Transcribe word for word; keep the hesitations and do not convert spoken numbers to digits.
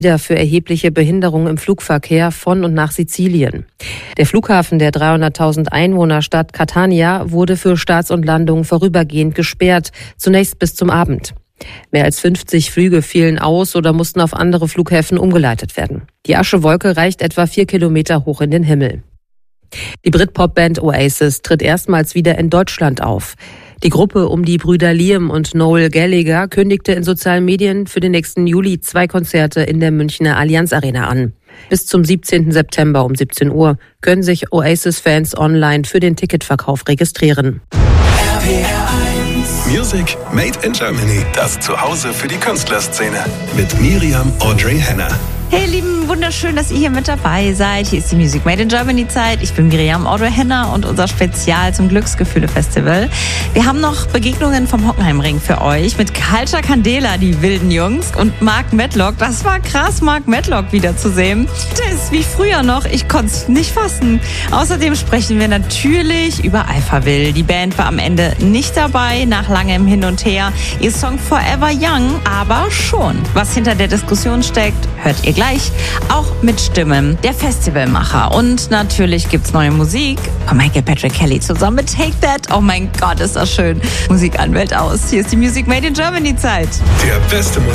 wieder für erhebliche Behinderungen im Flugverkehr von und nach Sizilien. Der Flughafen der dreihunderttausend Einwohnerstadt Catania wurde für Starts und Landungen vorübergehend gesperrt, zunächst bis zum Abend. Mehr als fünfzig Flüge fielen aus oder mussten auf andere Flughäfen umgeleitet werden. Die Aschewolke reicht etwa vier Kilometer hoch in den Himmel. Die Britpop-Band Oasis tritt erstmals wieder in Deutschland auf. Die Gruppe um die Brüder Liam und Noel Gallagher kündigte in sozialen Medien für den nächsten Juli zwei Konzerte in der Münchner Allianz Arena an. Bis zum siebzehnten September um siebzehn Uhr können sich Oasis-Fans online für den Ticketverkauf registrieren. R P R eins Music Made in Germany. Das Zuhause für die Künstlerszene. Mit Miriam Audrey Henner. Hey Lieben, wunderschön, dass ihr hier mit dabei seid. Hier ist die Music Made in Germany Zeit. Ich bin Miriam Audrey Henner und unser Spezial zum Glücksgefühle Festival. Wir haben noch Begegnungen vom Hockenheimring für euch mit Culture Candela, die wilden Jungs, und Mark Medlock. Das war krass, Mark Medlock wiederzusehen. Der ist wie früher noch, ich konnte es nicht fassen. Außerdem sprechen wir natürlich über Alphaville. Die Band war am Ende nicht dabei, nach langem Hin und Her. Ihr Song Forever Young aber schon. Was hinter der Diskussion steckt, hört ihr gleich. Gleich auch mit Stimmen der Festivalmacher. Und natürlich gibt's neue Musik von Michael Patrick Kelly zusammen mit Take That. Oh mein Gott, ist das schön. Musik an, Welt aus. Hier ist die Music Made in Germany Zeit. Der beste